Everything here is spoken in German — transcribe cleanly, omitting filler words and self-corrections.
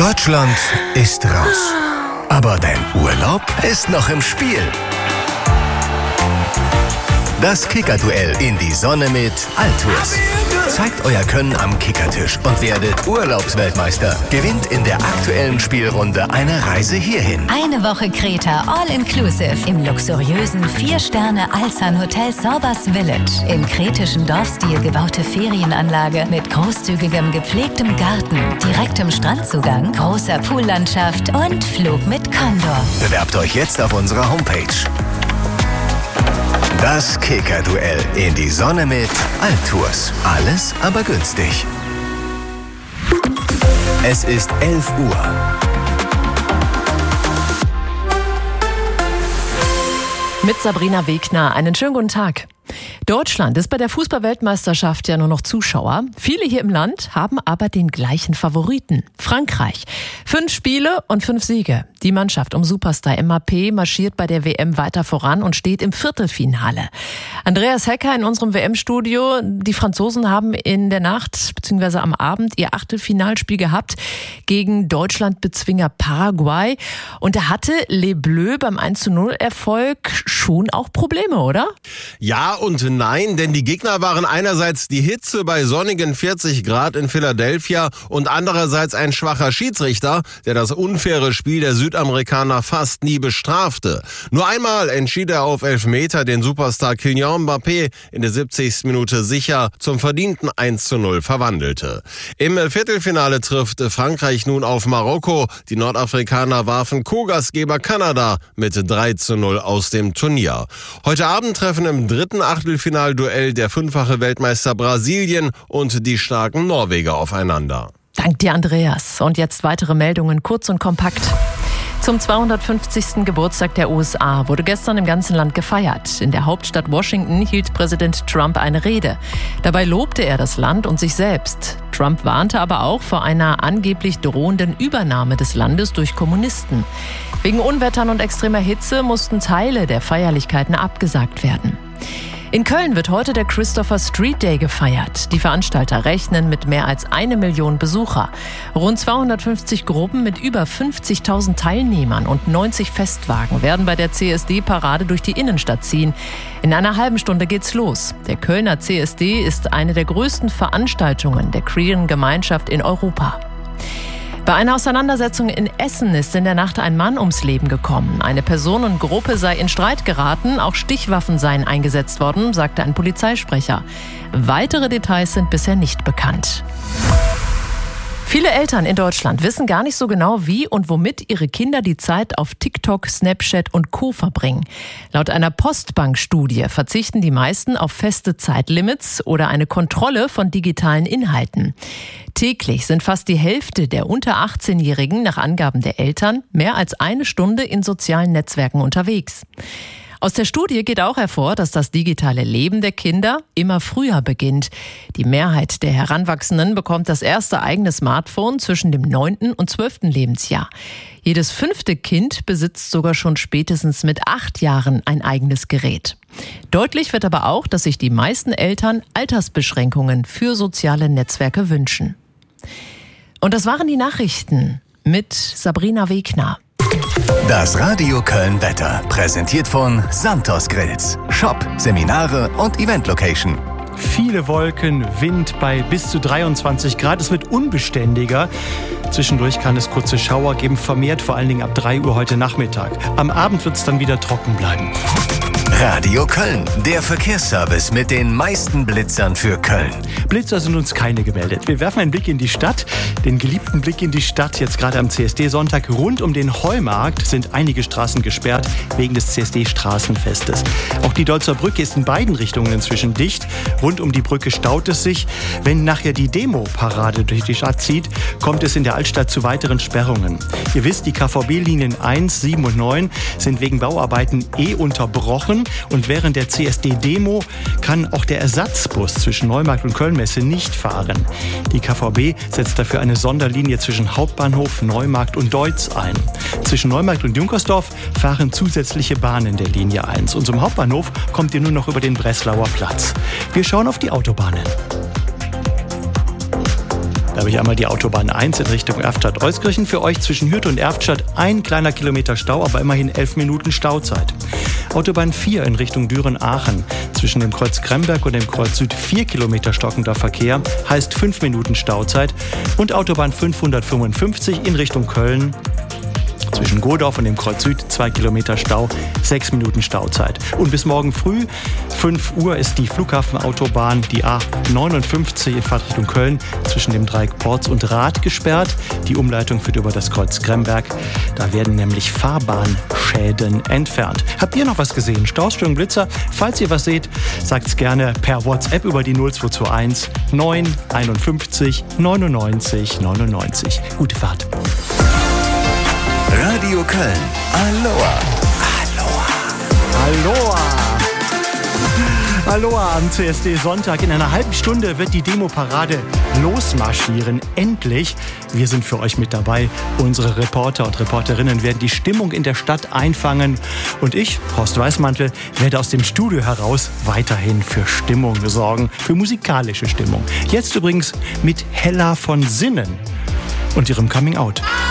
Deutschland ist raus. Aber dein Urlaub ist noch im Spiel. Das Kicker-Duell in die Sonne mit Altours. Zeigt euer Können am Kickertisch und werdet Urlaubsweltmeister. Gewinnt in der aktuellen Spielrunde eine Reise hierhin. Eine Woche Kreta All-Inclusive im luxuriösen 4-Sterne-Alsan-Hotel Sorbas Village. Im kretischen Dorfstil gebaute Ferienanlage mit großzügigem gepflegtem Garten, direktem Strandzugang, großer Poollandschaft und Flug mit Condor. Bewerbt euch jetzt auf unserer Homepage. Das Kicker-Duell in die Sonne mit Altours. Alles aber günstig. Es ist 11 Uhr. Mit Sabrina Wegner. Einen schönen guten Tag. Deutschland ist bei der Fußball-Weltmeisterschaft ja nur noch Zuschauer. Viele hier im Land haben aber den gleichen Favoriten. Frankreich. 5 Spiele und 5 Siege. Die Mannschaft um Superstar Mbappé marschiert bei der WM weiter voran und steht im Viertelfinale. Andreas Hecker in unserem WM-Studio. Die Franzosen haben in der Nacht bzw. am Abend ihr Achtelfinalspiel gehabt gegen Deutschland-Bezwinger Paraguay. Und da hatte Les Bleus beim 1:0-Erfolg schon auch Probleme, oder? Ja und nein, denn die Gegner waren einerseits die Hitze bei sonnigen 40 Grad in Philadelphia und andererseits ein schwacher Schiedsrichter, der das unfaire Spiel der Südamerikaner fast nie bestrafte. Nur einmal entschied er auf Elfmeter den Superstar Kylian Mbappé in der 70. Minute sicher zum verdienten 1:0 verwandelte. Im Viertelfinale trifft Frankreich nun auf Marokko. Die Nordafrikaner warfen Co-Gastgeber Kanada mit 3:0 aus dem Turnier. Heute Abend treffen im dritten Achtelfinalduell der 5-fache Weltmeister Brasilien und die starken Norweger aufeinander. Dank dir, Andreas. Und jetzt weitere Meldungen, kurz und kompakt. Zum 250. Geburtstag der USA wurde gestern im ganzen Land gefeiert. In der Hauptstadt Washington hielt Präsident Trump eine Rede. Dabei lobte er das Land und sich selbst. Trump warnte aber auch vor einer angeblich drohenden Übernahme des Landes durch Kommunisten. Wegen Unwettern und extremer Hitze mussten Teile der Feierlichkeiten abgesagt werden. In Köln wird heute der Christopher Street Day gefeiert. Die Veranstalter rechnen mit mehr als 1 Million Besucher. Rund 250 Gruppen mit über 50.000 Teilnehmern und 90 Festwagen werden bei der CSD-Parade durch die Innenstadt ziehen. In einer halben Stunde geht's los. Der Kölner CSD ist eine der größten Veranstaltungen der queeren Gemeinschaft in Europa. Bei einer Auseinandersetzung in Essen ist in der Nacht ein Mann ums Leben gekommen. Eine Personengruppe sei in Streit geraten, auch Stichwaffen seien eingesetzt worden, sagte ein Polizeisprecher. Weitere Details sind bisher nicht bekannt. Viele Eltern in Deutschland wissen gar nicht so genau, wie und womit ihre Kinder die Zeit auf TikTok, Snapchat und Co. verbringen. Laut einer Postbank-Studie verzichten die meisten auf feste Zeitlimits oder eine Kontrolle von digitalen Inhalten. Täglich sind fast die Hälfte der unter 18-Jährigen nach Angaben der Eltern mehr als 1 Stunde in sozialen Netzwerken unterwegs. Aus der Studie geht auch hervor, dass das digitale Leben der Kinder immer früher beginnt. Die Mehrheit der Heranwachsenden bekommt das erste eigene Smartphone zwischen dem 9. und 12. Lebensjahr. Jedes 5. Kind besitzt sogar schon spätestens mit 8 Jahren ein eigenes Gerät. Deutlich wird aber auch, dass sich die meisten Eltern Altersbeschränkungen für soziale Netzwerke wünschen. Und das waren die Nachrichten mit Sabrina Wegner. Das Radio Köln-Wetter, präsentiert von Santos Grills. Shop, Seminare und Event-Location. Viele Wolken, Wind bei bis zu 23 Grad. Es wird unbeständiger. Zwischendurch kann es kurze Schauer geben, vermehrt vor allen Dingen ab 3 Uhr heute Nachmittag. Am Abend wird es dann wieder trocken bleiben. Radio Köln, der Verkehrsservice mit den meisten Blitzern für Köln. Blitzer sind uns keine gemeldet. Wir werfen einen Blick in die Stadt, den geliebten Blick in die Stadt. Jetzt gerade am CSD-Sonntag rund um den Heumarkt sind einige Straßen gesperrt wegen des CSD-Straßenfestes. Auch die Deutzer Brücke ist in beiden Richtungen inzwischen dicht. Rund um die Brücke staut es sich. Wenn nachher die Demo-Parade durch die Stadt zieht, kommt es in der Altstadt zu weiteren Sperrungen. Ihr wisst, die KVB-Linien 1, 7 und 9 sind wegen Bauarbeiten unterbrochen. Und während der CSD-Demo kann auch der Ersatzbus zwischen Neumarkt und Kölnmesse nicht fahren. Die KVB setzt dafür eine Sonderlinie zwischen Hauptbahnhof, Neumarkt und Deutz ein. Zwischen Neumarkt und Junkersdorf fahren zusätzliche Bahnen der Linie 1. Und zum Hauptbahnhof kommt ihr nur noch über den Breslauer Platz. Wir schauen auf die Autobahnen. Da habe ich einmal die Autobahn 1 in Richtung Erftstadt-Euskirchen für euch. Zwischen Hürth und Erftstadt ein kleiner Kilometer Stau, aber immerhin 11 Minuten Stauzeit. Autobahn 4 in Richtung Düren-Aachen. Zwischen dem Kreuz Kremberg und dem Kreuz Süd 4 Kilometer stockender Verkehr, heißt 5 Minuten Stauzeit. Und Autobahn 555 in Richtung Köln. Zwischen Godorf und dem Kreuz Süd 2 Kilometer Stau, 6 Minuten Stauzeit. Und bis morgen früh, 5 Uhr, ist die Flughafenautobahn, die A59 in Fahrtrichtung Köln, zwischen dem Dreieck Porz und Rath gesperrt. Die Umleitung führt über das Kreuz Kremberg. Da werden nämlich Fahrbahnschäden entfernt. Habt ihr noch was gesehen? Staustörungen, Blitzer? Falls ihr was seht, sagt's gerne per WhatsApp über die 0221 951 99 99. Gute Fahrt. Radio Köln. Aloha. Aloha. Aloha am CSD Sonntag. In einer halben Stunde wird die Demo-Parade losmarschieren. Endlich. Wir sind für euch mit dabei. Unsere Reporter und Reporterinnen werden die Stimmung in der Stadt einfangen. Und ich, Horst Weißmantel, werde aus dem Studio heraus weiterhin für Stimmung sorgen. Für musikalische Stimmung. Jetzt übrigens mit Hella von Sinnen und ihrem Coming Out.